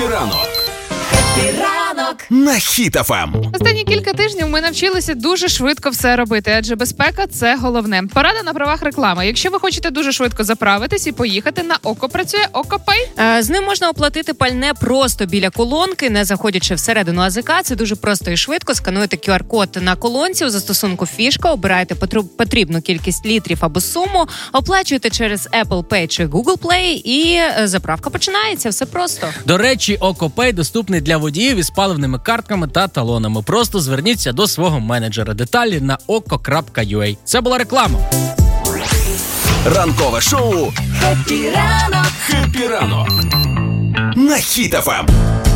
ранок. Ранок На Хіт ФМ. Останні кілька тижнів ми навчилися дуже швидко все робити, адже безпека – це головне. Порада на правах реклами. Якщо ви хочете дуже швидко заправитись і поїхати, на ОКО працює ОКО-Пей. З ним можна оплатити пальне просто біля колонки, не заходячи всередину АЗК. Це дуже просто і швидко. Скануєте QR-код на колонці, у застосунку фішка, обираєте потрібну кількість літрів або суму, оплачуєте через Apple Pay чи Google Play і заправка починається. Все просто. До речі, ОКО-Пей доступний для водіїв із паливними картками та талонами. Просто зверніться до свого менеджера. Деталі на oko.ua. Це була реклама. Ранкове шоу «Хеппі ранок» на Хіт ФМ.